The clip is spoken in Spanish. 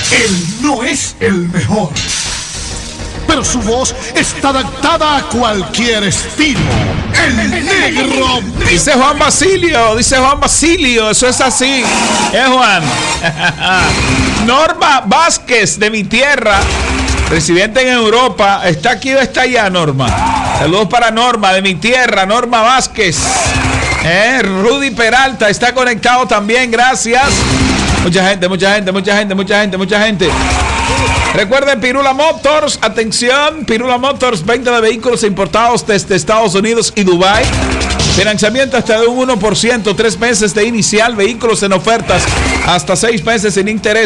Él no es el mejor, pero su voz está adaptada a cualquier estilo. El negro. Dice Juan Basilio, eso es así. Juan. Norma Vázquez, de mi tierra, residente en Europa. ¿Está aquí o está allá, Norma? Saludos para Norma, de mi tierra, Norma Vázquez. Rudy Peralta está conectado también, gracias. Mucha gente. Recuerden, Pirula Motors, atención, Pirula Motors, venta de vehículos importados desde Estados Unidos y Dubái. Financiamiento hasta de un 1%, 3 meses de inicial, vehículos en ofertas, hasta 6 meses sin interés.